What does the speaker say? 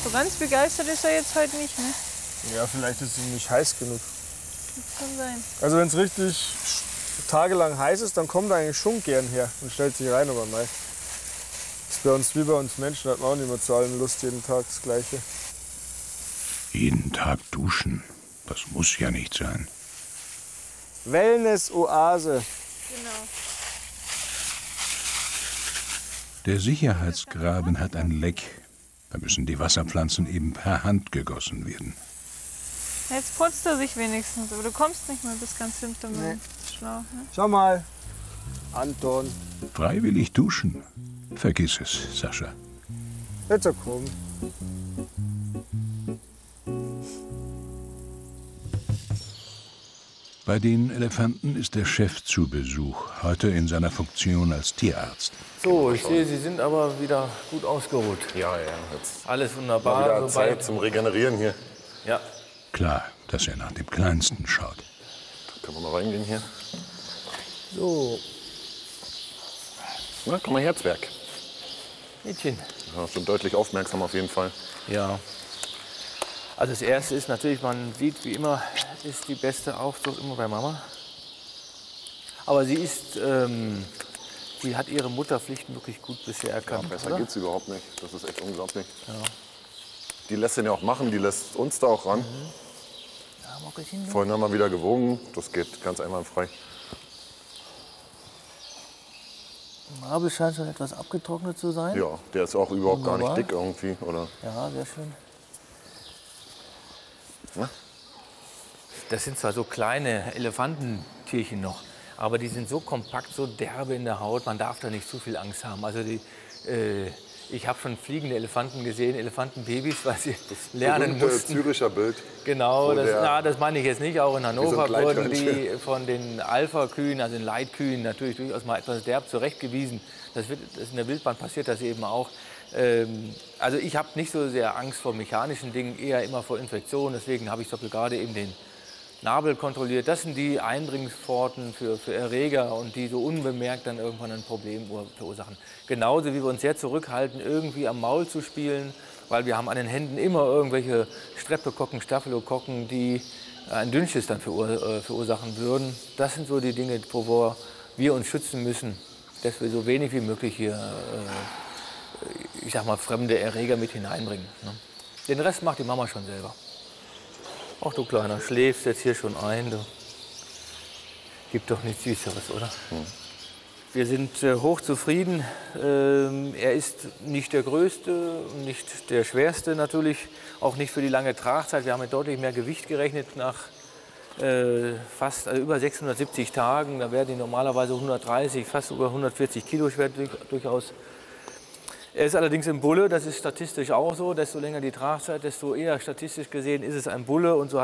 So ganz begeistert ist er jetzt heute nicht, ne? Ja, vielleicht ist es ihm nicht heiß genug. Das kann sein. Also wenn es richtig tagelang heiß ist, dann kommt er eigentlich schon gern her und stellt sich rein, aber mei. Das ist bei uns wie bei uns Menschen, hat man auch nicht mehr zu allem Lust, jeden Tag das Gleiche. Jeden Tag duschen, das muss ja nicht sein. Wellness-Oase. Genau. Der Sicherheitsgraben hat ein Leck. Da müssen die Wasserpflanzen eben per Hand gegossen werden. Jetzt putzt er sich wenigstens, aber du kommst nicht mehr bis ganz hinten mit dem Schlauch. Ne? Schau mal, Anton. Freiwillig duschen? Vergiss es, Sascha. Jetzt komm. Bei den Elefanten ist der Chef zu Besuch, heute in seiner Funktion als Tierarzt. So, ich sehe, Sie sind aber wieder gut ausgeruht. Ja, jetzt Alles mal wunderbar. wieder Zeit zum Regenerieren hier. Ja. Klar, dass er nach dem Kleinsten schaut. Können wir mal reingehen hier? So, Na, komm mal her, Zwerg. Mädchen. Ja, schon deutlich aufmerksam auf jeden Fall. Ja. Also das Erste ist natürlich, man sieht wie immer, ist die beste Aufzucht immer bei Mama. Aber sie hat ihre Mutterpflichten wirklich gut bisher erkannt. Besser oder? geht's überhaupt nicht. Das ist echt unglaublich. Ja. Die lässt den ja auch machen, die lässt uns da auch ran. Ja, Mockelchen. Vorhin haben wir wieder gewogen. Das geht ganz einwandfrei. Nabel scheint schon etwas abgetrocknet zu sein. Ja, der ist auch überhaupt gar nicht Wunderbar. dick irgendwie, oder? Ja, sehr schön. Na? Das sind zwar so kleine Elefantentierchen noch, aber die sind so kompakt, so derbe in der Haut, man darf da nicht zu viel Angst haben. Also ich habe schon fliegende Elefanten gesehen, Elefantenbabys, weil sie lernen mussten. Züricher Bild. Genau, So das meine ich jetzt nicht. Auch in Hannover so ein wurden Gleithörnchen. die von den Alpha-Kühen, also den Leitkühen, natürlich durchaus mal etwas derb zurechtgewiesen. Das ist in der Wildbahn passiert das eben auch. Also ich habe nicht so sehr Angst vor mechanischen Dingen, eher immer vor Infektionen. Deswegen habe ich zum Beispiel gerade eben den Nabel kontrolliert. Das sind die Eindringspforten für Erreger und die so unbemerkt dann irgendwann ein Problem verursachen. Genauso wie wir uns sehr zurückhalten, irgendwie am Maul zu spielen, weil wir haben an den Händen immer irgendwelche Streptokokken, Staphylokokken, die ein Dünnschiss dann verursachen würden. Das sind so die Dinge, wovor wir uns schützen müssen, dass wir so wenig wie möglich hier, ich sag mal, fremde Erreger mit hineinbringen. Ne? Den Rest macht die Mama schon selber. Ach du Kleiner, schläfst jetzt hier schon ein. Du. Gibt doch nichts Süßeres, oder? Wir sind hochzufrieden. Er ist nicht der Größte, nicht der Schwerste natürlich, auch nicht für die lange Tragzeit. Wir haben mit deutlich mehr Gewicht gerechnet nach über 670 Tagen. Da werden die normalerweise 130, fast über 140 Kilo schwer durchaus. Er ist allerdings ein Bulle, das ist statistisch auch so. Desto länger die Tragzeit, desto eher statistisch gesehen ist es ein Bulle. Und so